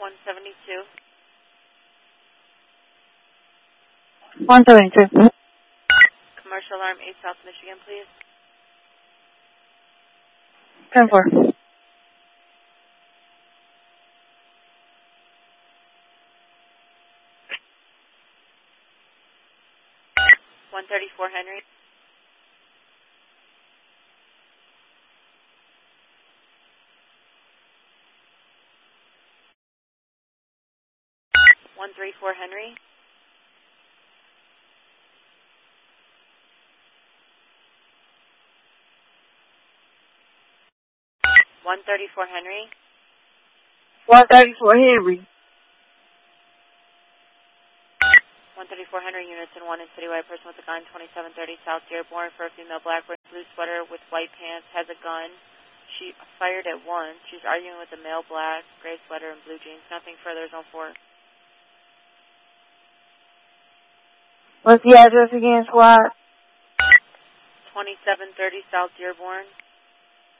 172. 172. Commercial alarm 8 South Michigan, please. 10-4. 134 Henry. 134 Henry. 134 Henry. 134 Henry. 134 Henry, units in 1 in Citywide. Person with a gun, 2730 South Dearborn, for a female black blue sweater with white pants, has a gun. She fired at once. She's arguing with a male black, gray sweater, and blue jeans. Nothing further, zone 4. What's the address again, squad? 2730 South Dearborn.